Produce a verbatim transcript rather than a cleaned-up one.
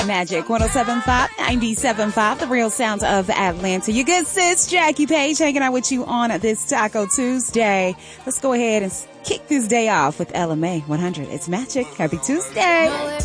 Magic one oh seven point five, ninety-seven point five, the real sounds of Atlanta. Your good sis, Jackie Page, hanging out with you on this Taco Tuesday. Let's go ahead and kick this day off with Ella Mai one hundred. It's Magic. Happy Tuesday.